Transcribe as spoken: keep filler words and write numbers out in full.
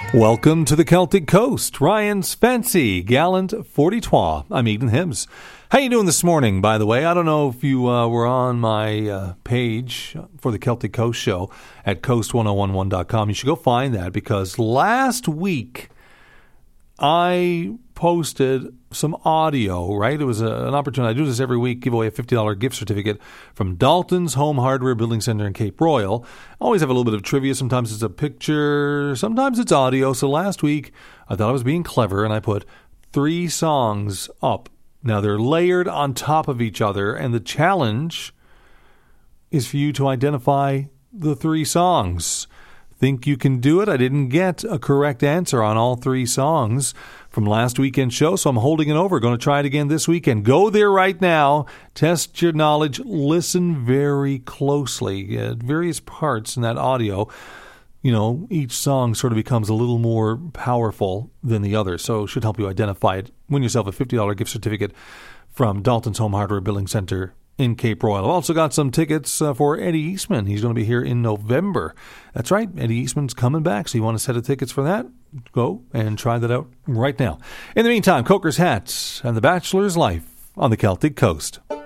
Welcome to the Celtic Coast. Ryan's Fancy Gallant forty-trois. I'm Eden Hibbs. How you doing this morning, by the way? I don't know if you uh, were on my uh, page for the Celtic Coast show at coast ten eleven dot com. You should go find that because last week I posted some audio, right? It was a, an opportunity. I do this every week, give away a fifty dollars gift certificate from Dalton's Home Hardware Building Center in Cape Royal. I always have a little bit of trivia. Sometimes it's a picture, sometimes it's audio. So last week, I thought I was being clever, and I put three songs up. Now, they're layered on top of each other, and the challenge is for you to identify the three songs. Think you can do it? I didn't get a correct answer on all three songs from last weekend's show, so I'm holding it over. Going to try it again this weekend. Go there right now. Test your knowledge. Listen very closely at various parts in that audio. You know, each song sort of becomes a little more powerful than the other, so it should help you identify it. Win yourself a fifty dollars gift certificate from Dalton's Home Hardware Building Center in Cape Royal. I've also got some tickets uh, for Eddie Eastman. He's going to be here in November. That's right, Eddie Eastman's coming back, so you want a set of tickets for that? Go and try that out right now. In the meantime, Coker's Hats and The Bachelor's Life on the Celtic Coast.